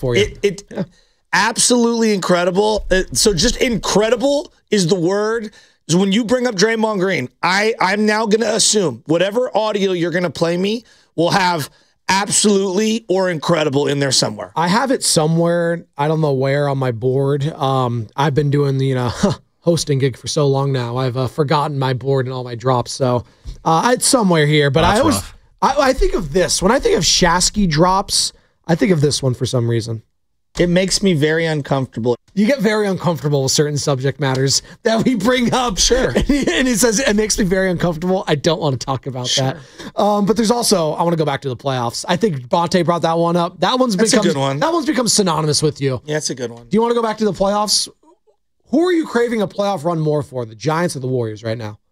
for you. Absolutely incredible. So just incredible is the word. Is when you bring up Draymond Green, I'm now going to assume whatever audio you're going to play me will have absolutely or incredible in there somewhere. I have it somewhere. I don't know where on my board. I've been doing the hosting gig for so long now. I've forgotten my board and all my drops. So it's somewhere here. But I think of this. When I think of Shasky drops, I think of this one for some reason. It makes me very uncomfortable. You get very uncomfortable with certain subject matters that we bring up. Sure. And he says, it makes me very uncomfortable. I don't want to talk about that. But there's also, I want to go back to the playoffs. I think Bonte brought that one up. That's a good one. That one's become synonymous with you. Yeah, it's a good one. Do you want to go back to the playoffs? Who are you craving a playoff run more for, the Giants or the Warriors right now?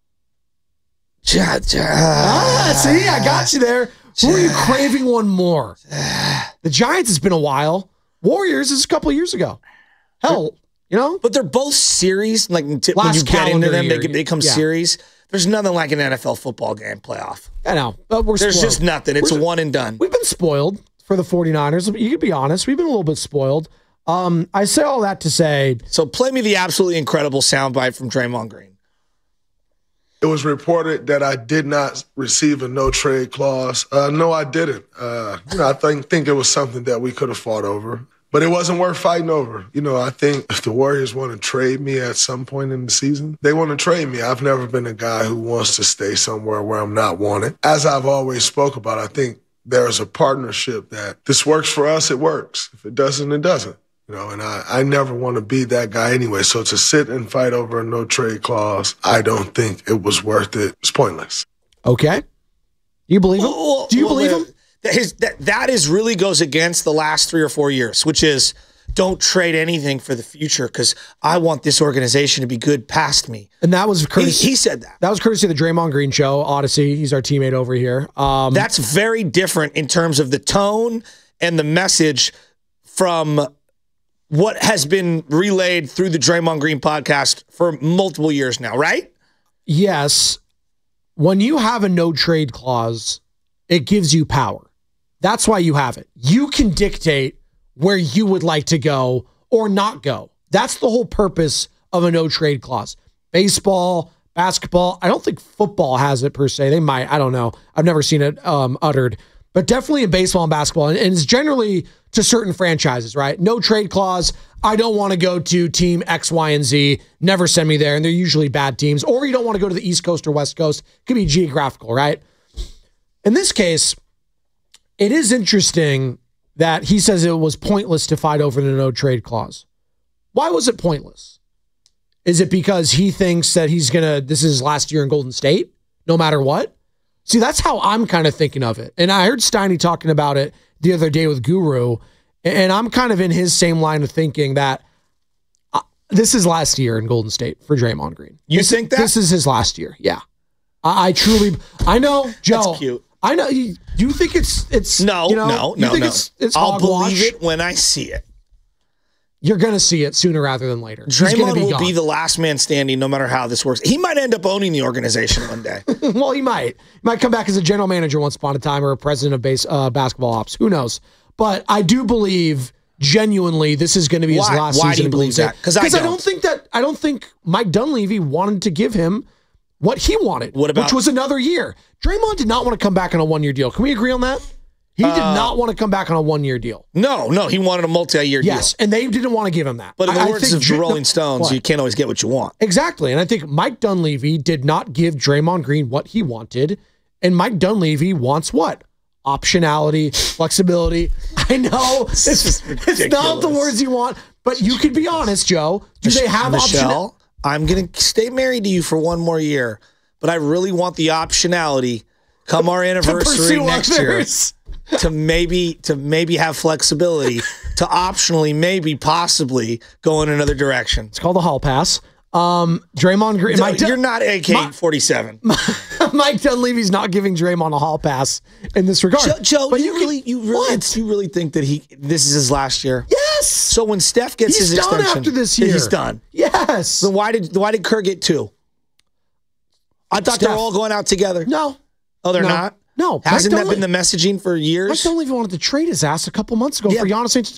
See, I got you there. Who are you craving one more? The Giants has been a while. Warriors is a couple of years ago. Hell, But they're both series. Like when you get into them, they become series. There's nothing like an NFL football game playoff. I know, but there's just nothing. It's a one and done. We've been spoiled for the 49ers. You could be honest. We've been a little bit spoiled. I say all that to say. So play me the absolutely incredible soundbite from Draymond Green. It was reported that I did not receive a no-trade clause. No, I didn't. I think it was something that we could have fought over, but it wasn't worth fighting over. I think if the Warriors want to trade me at some point in the season, they want to trade me. I've never been a guy who wants to stay somewhere where I'm not wanted. As I've always spoke about, I think there's a partnership that this works for us, it works. If it doesn't, it doesn't. And I never want to be that guy anyway. So to sit and fight over a no-trade clause, I don't think it was worth it. It's pointless. Okay. You believe him? Do you believe him? That really goes against the last 3 or 4 years, which is don't trade anything for the future because I want this organization to be good past me. And that was courtesy. He said that. That was courtesy of the Draymond Green Show, Odyssey. He's our teammate over here. That's very different in terms of the tone and the message from what has been relayed through the Draymond Green podcast for multiple years now, right? Yes. When you have a no-trade clause, it gives you power. That's why you have it. You can dictate where you would like to go or not go. That's the whole purpose of a no-trade clause. Baseball, basketball, I don't think football has it per se. They might. I don't know. I've never seen it uttered. But definitely in baseball and basketball, and it's generally to certain franchises, right? No trade clause. I don't want to go to team X, Y, and Z. Never send me there. And they're usually bad teams. Or you don't want to go to the East Coast or West Coast. It could be geographical, right? In this case, it is interesting that he says it was pointless to fight over the no trade clause. Why was it pointless? Is it because he thinks that this is his last year in Golden State, no matter what? See, that's how I'm kind of thinking of it. And I heard Steiny talking about it the other day with Guru, and I'm kind of in his same line of thinking that this is last year in Golden State for Draymond Green. You think that? This is his last year, yeah. I know, Joe. That's cute. I know. Do you think it's No. It's I'll hogwash? believe it when I see it. You're going to see it sooner rather than later. Draymond will be the last man standing no matter how this works. He might end up owning the organization one day. Well, he might. He might come back as a general manager once upon a time or a president of basketball ops. Who knows? But I do believe genuinely this is going to be his last season. Why do you believe that? Because I don't think Mike Dunleavy wanted to give him what he wanted, which was another year. Draymond did not want to come back on a one-year deal. Can we agree on that? He did not want to come back on a one-year deal. No, he wanted a multi-year deal. Yes, and they didn't want to give him that. But in the words of the Rolling Stones, you can't always get what you want. Exactly, and I think Mike Dunleavy did not give Draymond Green what he wanted, and Mike Dunleavy wants what? Optionality, flexibility. I know it's not the words you want, but you could be honest, Joe. Do they have Michelle, I'm going to stay married to you for one more year, but I really want the optionality come our anniversary next year. To maybe have flexibility to optionally, maybe possibly go in another direction. It's called the hall pass. Draymond Green. You're not AK-47. Mike Dunleavy's not giving Draymond a hall pass in this regard. Joe, but you really think that this is his last year? Yes. So when Steph gets his extension, done after this year, he's done. Yes. Then why did Kerr get 2? I thought they're all going out together. No. Oh, they're not. No. Hasn't that been the messaging for years? Mike Dunleavy wanted to trade his ass a couple months ago for Giannis